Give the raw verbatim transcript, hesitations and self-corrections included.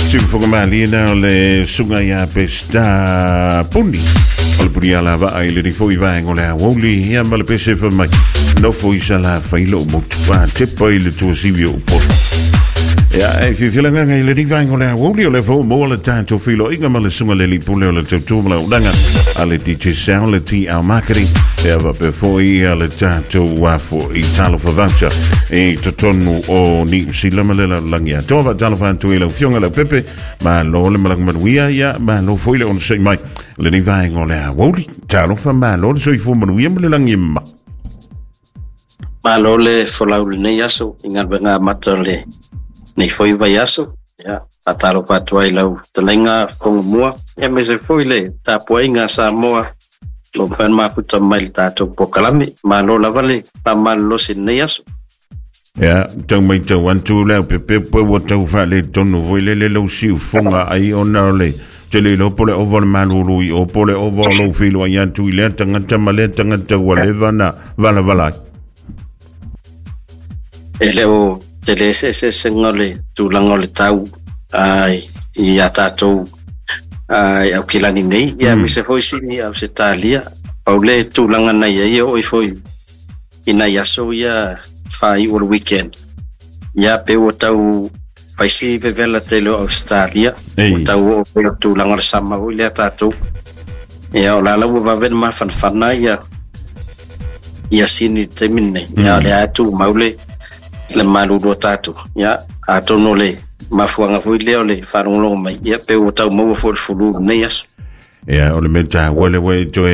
Fukumalina le Sungaya Pesta Pundi. Alpuriala ai le foi vai ngola woli ya mal pese fa mai. No foi sala failo motua tepo ile tu sivio po. Ja, if you feeling nga ile vai ngola woli le fo mo le tanto filo inga mal sunga le li pule le tu mala danga ale di sound le ti al marketing eva per foi ale tanto wa fo italo favancha e totonu o ni silama le langia tova talo fan tu ile fionga le pepe ma lo le malang manuia ya ma lo foi le on sei mai le ni vai ngola woli talo fa ma lo so i fu manuia le langima ma lo le fo la ne yaso inga benga matole ni foi vai yaso ya atalo patua i lau talenga kongo mua ya me se foi le tapua inga sa moa lo fan ma puta mai tato pokalami ma lo la vale pa mal lo sin ne yaso ya tau mai tau antu le pepe po wo tau fa le tonu voi le le lo si fonga ai ona le te le lo pole over malulu i o pole over lo filo ya tu le tanga tama le tanga tau le vana vala vala ele o te le se se sengole tu langole tau ai ia tato ai au kilani nei ia mi se foi sini au se talia au le tu langana ia o i foi ina ia so ia fai o weekend ia pe o tau pai si pe vela tele Australia o tau o tu langole sama o le tato ia o la la va ven ma fan fana ia ia sini temine ia le atu maule le malu do tatu ya atono le mafuanga foi le ole farungo mai ya pe o tau mo fo fulu nei as ya ole meta wale we